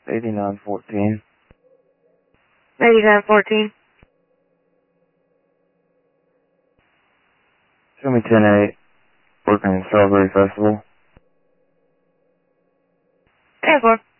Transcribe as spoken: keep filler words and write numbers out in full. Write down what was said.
eighty-nine fourteen. eighty-nine fourteen. Show me ten eight. Working in Strawberry Festival. ten four.